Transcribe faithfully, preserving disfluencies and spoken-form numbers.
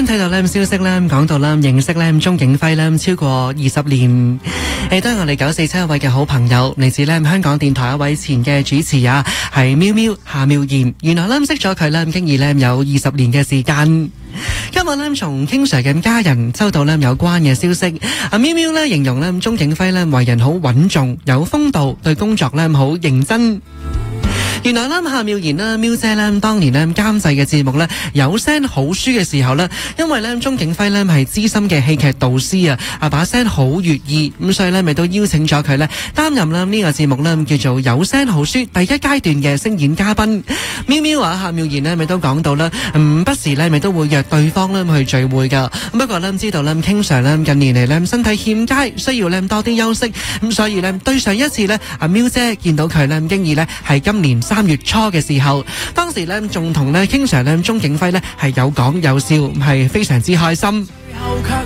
咧睇到咧消息咧講到啦，認識咧鍾景輝咧超過二十年，誒都係我哋九四七一位嘅好朋友，嚟自咧香港電台一位前嘅主持啊，係喵喵夏妙賢。原來咧識咗佢咧，經已咧有二十年嘅時間。今日咧從 King Sir 嘅家人收到咧有關嘅消息，阿喵喵咧形容咧鍾景輝咧為人好穩重，有風度，對工作咧好認真。原來咧夏妙賢啦，喵姐咧當年咧監製嘅節目咧有聲好書嘅時候咧，因為咧鍾景輝咧係資深嘅戲劇導師啊，啊把聲好悅耳，咁所以咧咪都邀請咗佢咧擔任啦呢個節目咧叫做有聲好書第一階段嘅聲演嘉賓。喵喵話夏妙賢咧咪都講到啦，嗯不時咧咪都會約對方咧去聚會噶，不過咧知道咧 King Sir 咧近年嚟咧身體欠佳，需要咧多啲休息，咁所以咧對上一次咧阿喵姐見到佢咧經已咧係今年三月初嘅時候，當時咧仲同咧 King Sir 咧鍾景輝咧係有講有笑，係非常之開心。